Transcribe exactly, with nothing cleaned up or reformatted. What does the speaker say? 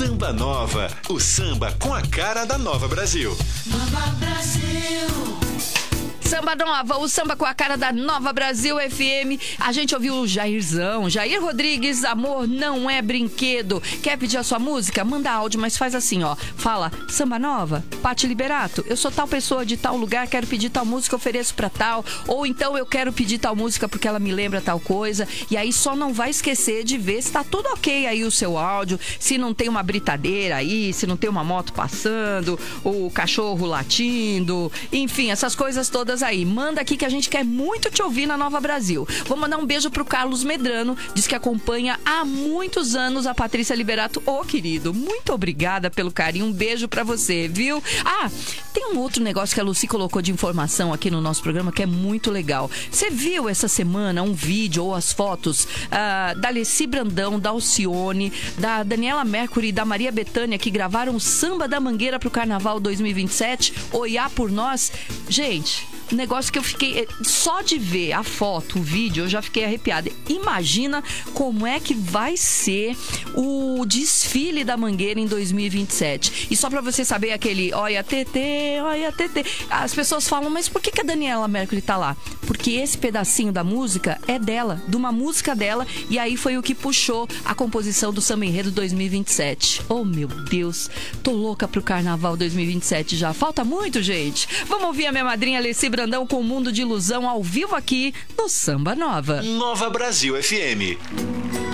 Samba Nova, o samba com a cara da Nova Brasil. Nova Brasil. Samba Nova, o samba com a cara da Nova Brasil F M. A gente ouviu o Jairzão, Jair Rodrigues, Amor Não É Brinquedo. Quer pedir a sua música? Manda áudio, mas faz assim, ó. Fala, Samba Nova, Pati Liberato, eu sou tal pessoa de tal lugar, quero pedir tal música, ofereço pra tal. Ou então eu quero pedir tal música porque ela me lembra tal coisa. E aí só não vai esquecer de ver se tá tudo ok aí o seu áudio, se não tem uma britadeira aí, se não tem uma moto passando, o cachorro latindo, enfim, essas coisas todas aí. Manda aqui que a gente quer muito te ouvir na Nova Brasil. Vou mandar um beijo pro Carlos Medrano, diz que acompanha há muitos anos a Patrícia Liberato. Ô, querido, muito obrigada pelo carinho. Um beijo pra você, viu? Ah, tem um outro negócio que a Lucy colocou de informação aqui no nosso programa que é muito legal. Você viu essa semana um vídeo ou as fotos uh, da Alessi Brandão, da Alcione, da Daniela Mercury e da Maria Bethânia que gravaram o Samba da Mangueira pro Carnaval dois mil e vinte e sete? Oiá por nós. Gente, um negócio que eu fiquei... Só de ver a foto, o vídeo, eu já fiquei arrepiada. Imagina como é que vai ser o desfile da Mangueira em dois mil e vinte e sete. E só pra você saber aquele Olha Tetê, olha Tetê. As pessoas falam, mas por que que a Daniela Mercury tá lá? Porque esse pedacinho da música é dela, de uma música dela. E aí foi o que puxou a composição do Samba Enredo dois mil e vinte e sete. Oh, meu Deus. Tô louca pro Carnaval dois mil e vinte e sete já. Falta muito, gente. Vamos ouvir a minha madrinha Alessi Brandão com o Mundo de Ilusão ao vivo aqui no Samba Nova. Nova Brasil F M.